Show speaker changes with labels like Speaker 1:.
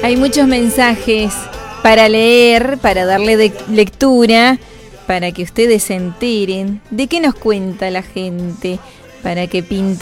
Speaker 1: Hay muchos mensajes para leer, para darle lectura, para que ustedes se enteren de qué nos cuenta la gente, para que pinten